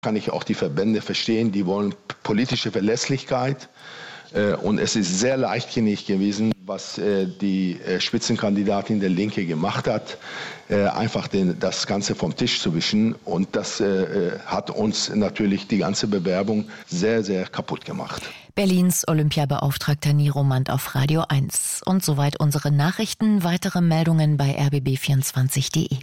Kann ich auch die Verbände verstehen, die wollen politische Verlässlichkeit. Und es ist sehr leichtsinnig gewesen, was die Spitzenkandidatin der Linke gemacht hat, einfach das Ganze vom Tisch zu wischen. Und das hat uns natürlich die ganze Bewerbung sehr, sehr kaputt gemacht. Berlins Olympiabeauftragter Niromand auf Radio 1. Und soweit unsere Nachrichten. Weitere Meldungen bei rbb24.de.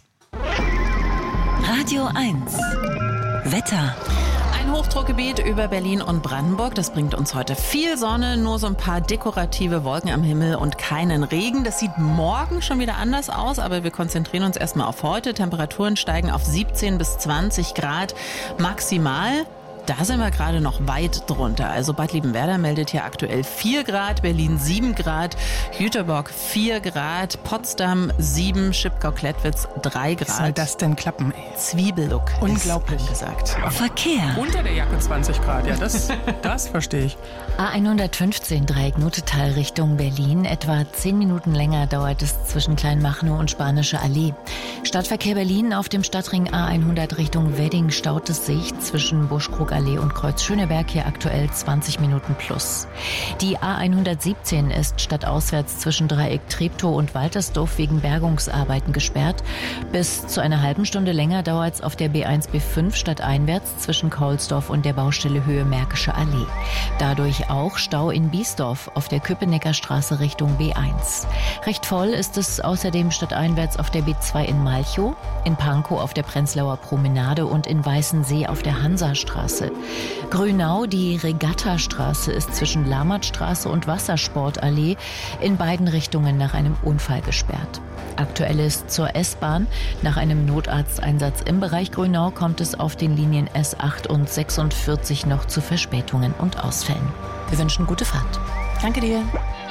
Radio 1. Wetter. Ein Hochdruckgebiet über Berlin und Brandenburg. Das bringt uns heute viel Sonne, nur so ein paar dekorative Wolken am Himmel und keinen Regen. Das sieht morgen schon wieder anders aus, aber wir konzentrieren uns erstmal auf heute. Temperaturen steigen auf 17 bis 20 Grad maximal. Da sind wir gerade noch weit drunter. Also Bad Liebenwerda meldet hier aktuell 4 Grad, Berlin 7 Grad, Jüterbock 4 Grad, Potsdam 7, Schipkau-Klettwitz 3 Grad. Wie soll das denn klappen, ey? Zwiebellook. Unglaublich. Gesagt. Verkehr. Unter der Jacke 20 Grad, ja, das verstehe ich. A115 Dreieck Nutetal Richtung Berlin. Etwa 10 Minuten länger dauert es zwischen Kleinmachnow und Spanische Allee. Stadtverkehr Berlin auf dem Stadtring A100 Richtung Wedding staut es sich zwischen Buschkrugallee und Kreuz Schöneberg hier aktuell 20 Minuten plus. Die A117 ist stadtauswärts zwischen Dreieck Treptow und Waltersdorf wegen Bergungsarbeiten gesperrt. Bis zu einer halben Stunde länger dauert es auf der B1 B5 stadteinwärts zwischen Kaulsdorf und der Baustelle Höhe Märkische Allee. Dadurch auch Stau in Biesdorf auf der Köpenicker Straße Richtung B1. Recht voll ist es außerdem stadteinwärts auf der B2 in Malchow, in Pankow auf der Prenzlauer Promenade und in Weißensee auf der Hansastraße. Grünau, die Regattastraße ist zwischen Lammertstraße und Wassersportallee in beiden Richtungen nach einem Unfall gesperrt. Aktuell ist zur S-Bahn. Nach einem Notarzteinsatz im Bereich Grünau kommt es auf den Linien S8 und 46 noch zu Verspätungen und Ausfällen. Wir wünschen gute Fahrt. Danke dir.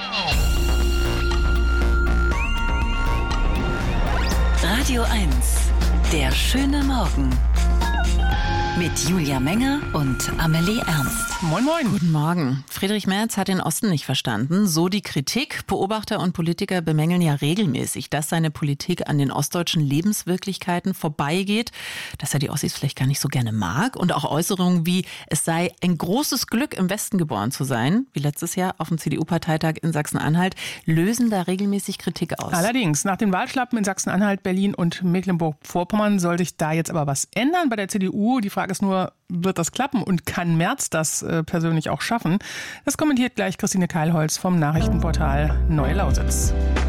Radio 1. Der schöne Morgen. Mit Julia Menger und Amelie Ernst. Moin, moin. Guten Morgen. Friedrich Merz hat den Osten nicht verstanden. So die Kritik. Beobachter und Politiker bemängeln ja regelmäßig, dass seine Politik an den ostdeutschen Lebenswirklichkeiten vorbeigeht, dass er die Ossis vielleicht gar nicht so gerne mag. Und auch Äußerungen wie, es sei ein großes Glück, im Westen geboren zu sein, wie letztes Jahr auf dem CDU-Parteitag in Sachsen-Anhalt, lösen da regelmäßig Kritik aus. Allerdings, nach den Wahlschlappen in Sachsen-Anhalt, Berlin und Mecklenburg-Vorpommern soll sich da jetzt aber was ändern bei der CDU. Die Frage ist nur, wird das klappen und kann Merz das persönlich auch schaffen? Das kommentiert gleich Christine Keilholz vom Nachrichtenportal Neue Lausitz.